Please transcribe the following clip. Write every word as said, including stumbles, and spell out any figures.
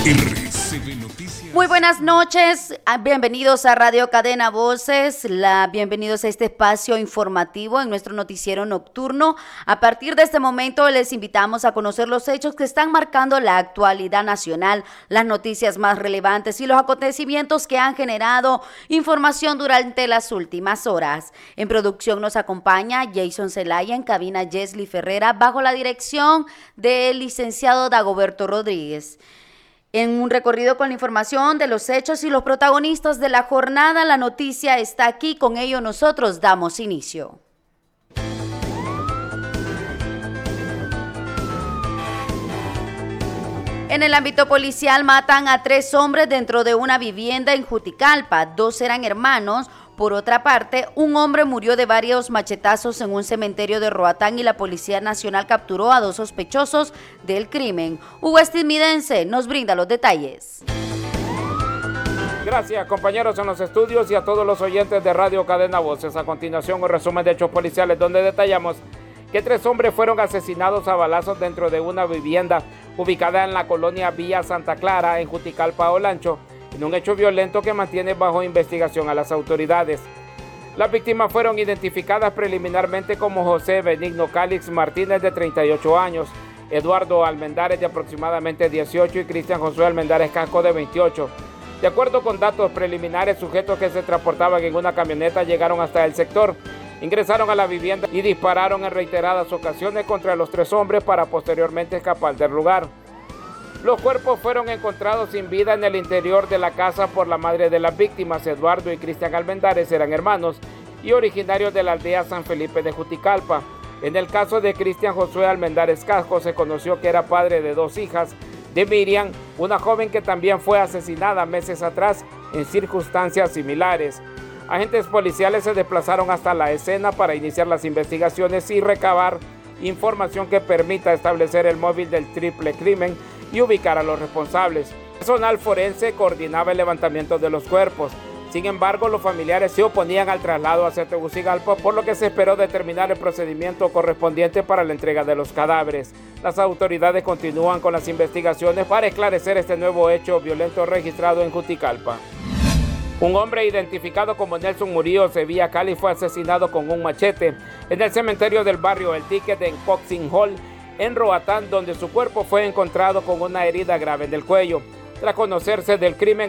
R C B Noticias. Muy buenas noches, bienvenidos a Radio Cadena Voces, la, bienvenidos a este espacio informativo en nuestro noticiero nocturno. A partir de este momento les invitamos a conocer los hechos que están marcando la actualidad nacional, las noticias más relevantes y los acontecimientos que han generado información durante las últimas horas. En producción nos acompaña Jason Zelaya, en cabina Jesly Ferrera, bajo la dirección del licenciado Dagoberto Rodríguez. En un recorrido con la información de los hechos y los protagonistas de la jornada, la noticia está aquí, con ello nosotros damos inicio. En el ámbito policial matan a tres hombres dentro de una vivienda en Juticalpa, dos eran hermanos. Por otra parte, un hombre murió de varios machetazos en un cementerio de Roatán y la Policía Nacional capturó a dos sospechosos del crimen. Hugo Estimidense nos brinda los detalles. Gracias, compañeros en los estudios y a todos los oyentes de Radio Cadena Voces. A continuación, un resumen de hechos policiales donde detallamos que tres hombres fueron asesinados a balazos dentro de una vivienda ubicada en la colonia Villa Santa Clara, en Juticalpa, Olancho, en un hecho violento que mantiene bajo investigación a las autoridades. Las víctimas fueron identificadas preliminarmente como José Benigno Cálix Martínez, de treinta y ocho años, Eduardo Almendares, de aproximadamente dieciocho, y Cristian Josué Almendares Casco, de veintiocho. De acuerdo con datos preliminares, sujetos que se transportaban en una camioneta llegaron hasta el sector, ingresaron a la vivienda y dispararon en reiteradas ocasiones contra los tres hombres para posteriormente escapar del lugar. Los cuerpos fueron encontrados sin vida en el interior de la casa por la madre de las víctimas. Eduardo y Cristian Almendares eran hermanos y originarios de la aldea San Felipe de Juticalpa. En el caso de Cristian Josué Almendares Casco, se conoció que era padre de dos hijas de Miriam, una joven que también fue asesinada meses atrás en circunstancias similares. Agentes policiales se desplazaron hasta la escena para iniciar las investigaciones y recabar información que permita establecer el móvil del triple crimen y ubicar a los responsables. El personal forense coordinaba el levantamiento de los cuerpos. Sin embargo, los familiares se oponían al traslado hacia Tegucigalpa, por lo que se esperó determinar el procedimiento correspondiente para la entrega de los cadáveres. Las autoridades continúan con las investigaciones para esclarecer este nuevo hecho violento registrado en Juticalpa. Un hombre identificado como Nelson Murillo Sevilla Cali fue asesinado con un machete en el cementerio del barrio El Ticket en Coxing Hall, en Roatán, donde su cuerpo fue encontrado con una herida grave en el cuello. Tras conocerse del crimen,